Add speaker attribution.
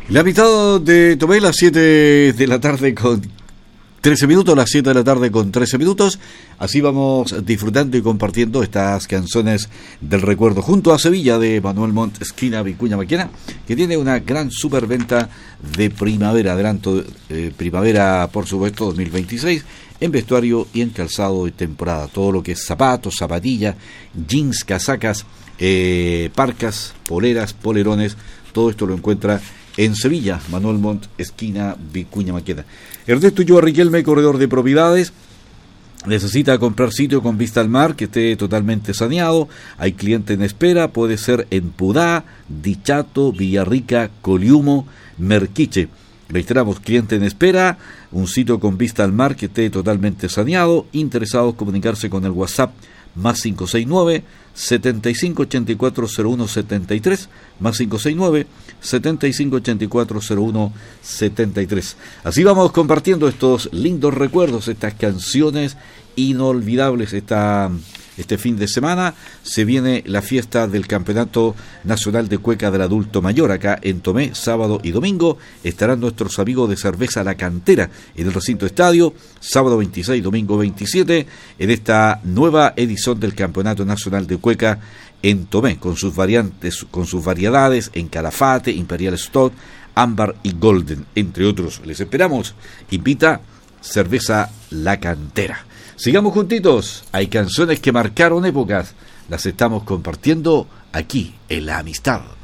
Speaker 1: La mitad de Tomé, las 7 de la tarde con 13 minutos, las 7 de la tarde con 13 minutos. Así vamos disfrutando y compartiendo estas canciones del recuerdo junto a Sevilla de Manuel Montt, esquina Vicuña Maquena, que tiene una gran superventa de primavera, adelanto primavera por supuesto 2026, en vestuario y en calzado de temporada. Todo lo que es zapatos, zapatillas, jeans, casacas, parcas, poleras, polerones, todo esto lo encuentra en Sevilla, Manuel Montt, esquina Vicuña Maquena. Ernesto Ulloa Riquelme, corredor de propiedades. Necesita comprar sitio con vista al mar que esté totalmente saneado. Hay cliente en espera. Puede ser en Pudá, Dichato, Villarrica, Coliumo, Merquiche. Registramos cliente en espera. Un sitio con vista al mar que esté totalmente saneado. Interesados comunicarse con el WhatsApp más 569-7584-0173, más 569-7584-0173. Así vamos compartiendo estos lindos recuerdos, estas canciones inolvidables. Este fin de semana se viene la fiesta del Campeonato Nacional de Cueca del Adulto Mayor acá en Tomé, sábado y domingo. Estarán nuestros amigos de Cerveza La Cantera en el recinto estadio, sábado 26, domingo 27, en esta nueva edición del Campeonato Nacional de Cueca en Tomé, con sus variantes, con sus variedades en Calafate, Imperial Stout, Ámbar y Golden, entre otros. Les esperamos. Invita Cerveza La Cantera. Sigamos juntitos, hay canciones que marcaron épocas, las estamos compartiendo aquí en La Amistad.